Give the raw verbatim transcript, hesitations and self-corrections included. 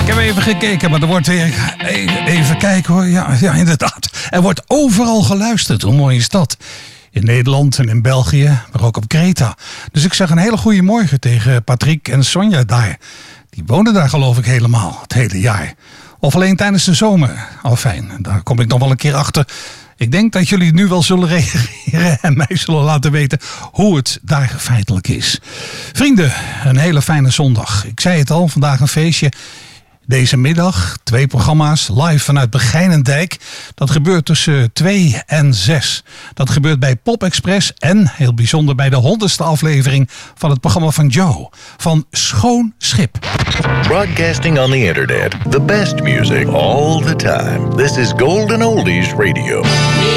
heb even gekeken, maar er wordt weer... Even kijken hoor, ja, ja inderdaad. Er wordt overal geluisterd, hoe mooi is dat? In Nederland en in België, maar ook op Kreta. Dus ik zeg een hele goede morgen tegen Patrick en Sonja daar. Die wonen daar geloof ik helemaal, het hele jaar. Of alleen tijdens de zomer. Al fijn, daar kom ik nog wel een keer achter. Ik denk dat jullie nu wel zullen reageren en mij zullen laten weten hoe het daar feitelijk is. Vrienden, een hele fijne zondag. Ik zei het al, vandaag een feestje. Deze middag twee programma's live vanuit Begijnendijk. Dat gebeurt tussen twee en zes. Dat gebeurt bij Pop Express en heel bijzonder bij de honderdste aflevering van het programma van Joe. Van Schoon Schip. Broadcasting on the internet. The best music all the time. This is Golden Oldies Radio.